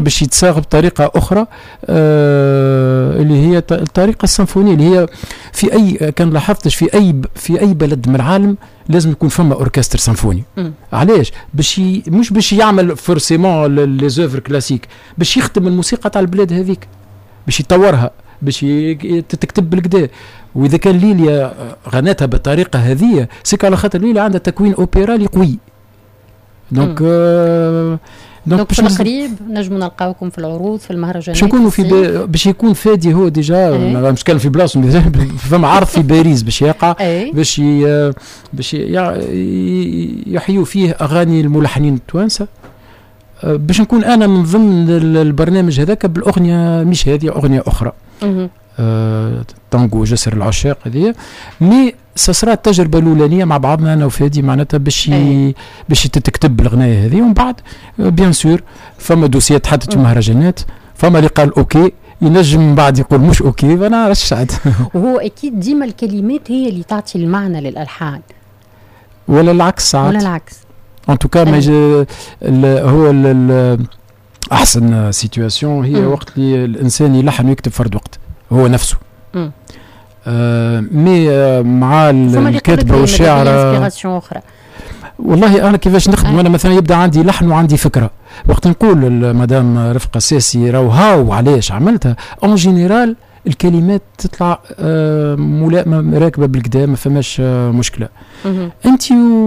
باش يتصاغ بطريقه اخرى اللي هي الطريقه السيمفونيه، اللي هي في اي كان لاحظتش في اي بلد من العالم لازم يكون فما اوركستر سيمفوني. علاش؟ مش باش يعمل فورسيمون لي زوفر كلاسيك، باش يخدم الموسيقى تاع البلاد هذيك، باش يطورها، باش تكتب بالكدا. واذا كان ليليا غنتها بالطريقه هذه سيك على خاطر ليليا عندها تكوين اوبرالي قوي. دونك في القريب نجموا نلقاوكم في العروض في المهرجانات، باش نكونوا باش يكون فادي هو ديجا مش كان في بلاصه فما عرض في باريس باش يقع باش يحيوا فيه اغاني الملحنين التوانسه، باش نكون انا من ضمن البرنامج هذاك بالاغنيه مش هذه اغنيه اخرى تانغو جسر العشاق هذه. مي سسرا التجربه الاولانيه مع بعضنا انا وفادي معناتها باش تتكتب الغنايه هذه، ومن بعد بيان سور فما دوسيات حدثت في مهرجانات، فما اللي قال اوكي ينجم من بعد يقول مش اوكي، ما نعرفش عاد. وهو اكيد ديما الكلمات هي اللي تعطي المعنى للالحان ولا العكس ساعات، ولا العكس ان توكا هو احسن سيتواسيون هي وقت اللي الانسان يلحن ويكتب فرد وقت هو نفسه. مي مع الكاتبه والشاعره اخرى. والله انا كيفاش نخدم وانا مثلا يبدا عندي لحن وعندي فكره، وقت نقول مدام رفقه الساسي راهو هاو علاش عملتها اون جينيرال الكلمات تطلع ملائمه راكبه بالكدا، ما فماش مشكله. انت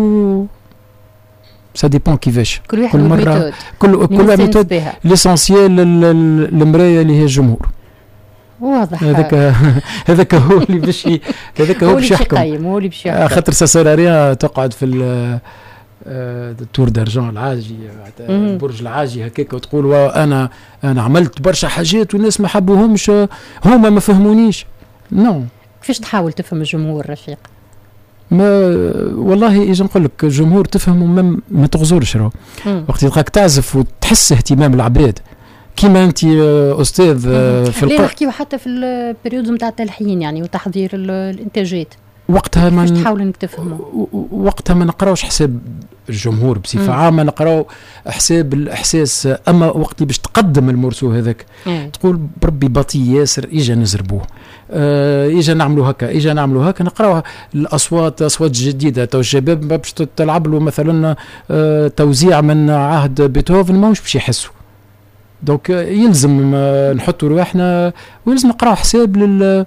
سا ديبون كيفاش كل مره كل ميثود ليسونسيال المرايه اللي هي الجمهور. واضح. هذاك هو اللي باش يحكم، هو اللي باش يحكم. خاطر ساسراريا تقعد في التور دارجون العاجي برج العاجي هكاك وتقول انا عملت برشا حاجات والناس ما حبوهمش، هما ما فهمونيش. نو كيفاش تحاول تفهم الجمهور رفيق؟ ما والله اجي نقول لك الجمهور تفهمه ما تغزرش راهو وقت يلقاك تعزف وتحس اهتمام العباد كيما انت استاذ في ليه نحكيو حتى في البريود نتاع التلحين يعني وتحضير الانتاجات، وقتها ما تحاول انك تفهمه، وقتها ما نقراوش حساب الجمهور بصفه عامه، نقراو حساب الاحساس. اما وقت اللي باش تقدم المرسو هذاك تقول بربي بطيء ياسر اجا نزربوه، اجا نعملوا هكا نقراوها اصوات جديده. تو الشباب باش تلعب له مثلا توزيع من عهد بيتهوفن ماهوش باش يحسوا، دونك يلزم نحطوا رواحنا ويلزم نقراو حساب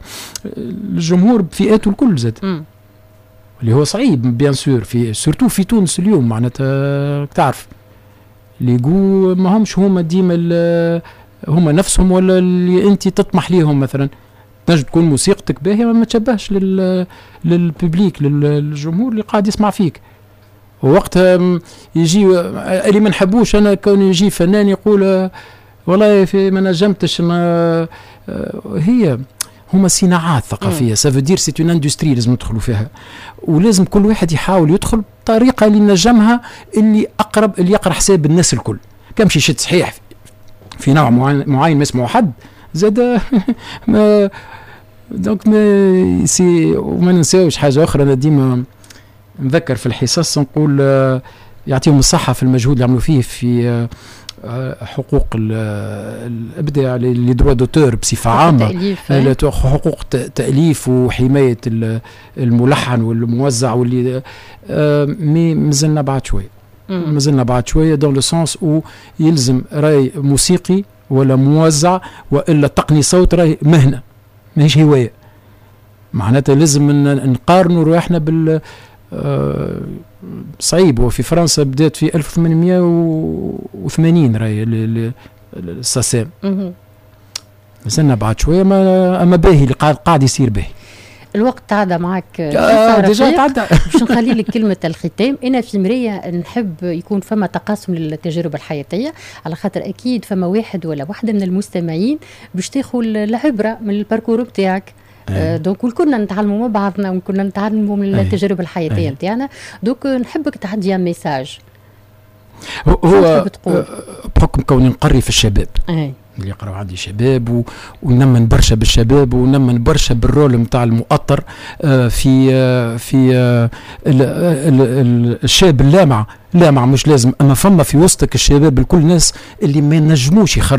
للجمهور بفئاته الكل زاد اللي هو صعيب بيان سور في سورتو في تونس اليوم معناتها تعرف اللي يقول ما همش هما ديما هما نفسهم ولا اللي انت تطمح ليهم. مثلا تنجم تكون موسيقتك باهيه ما تشبهش للببليك للجمهور اللي قاعد يسمع فيك. ووقتها يجي اللي ما نحبوش انا كون يجي فنان يقول والله في ما نجمتش هي هما صناعات ثقافيه سافودير سي اون اندستري لازم ندخلوا فيها، ولازم كل واحد يحاول يدخل بطريقه اللي نجمها اللي اقرب اللي يقرا حساب الناس الكل. كمشي يشد صحيح في نوع معين ما اسمه حد زاد ما دونك ما سي. وما ننساوش حاجه اخرى، انا ديما نذكر في الحصص نقول يعطيهم الصحه في المجهود اللي عملوا فيه في حقوق الابداع لي دروا دوتور بصفه عامه، حقوق تاليف وحمايه الملحن والموزع واللي مازلنا بعد شويه دون لو سونس او يلزم راي موسيقي ولا موزع والا تقني صوت راي مهنه ماهيش هوايه. معناتها لازم نقارنوا رواحنا بال صعيب. وفي فرنسا بدات في 1880 راهي الساسام، مازلنا بعد شويه اما باهي اللي قاعد يصير باهي. الوقت تعدى معك ديجا تعدى. باش نخلي لك كلمه الختام. انا في مرايه نحب يكون فما تقاسم للتجارب الحياتيه، على خاطر اكيد فما واحد ولا واحده من المستمعين باش تاخذ العبره من الباركور بتاعك. دونك والكلنا نتعلموا مع بعضنا وكلنا نتعلموا من التجارب الحياتيه نتاعنا. دونك نحبك تعدي ميساج. هو بحكم كوني نقري في الشباب اللي يقراو عندي شباب ونمن برشا بالشباب ونمن برشا بالرول نتاع المؤطر في الشاب اللامع مش لازم، اما فما في وسطك الشباب الكل ناس اللي ما نجموش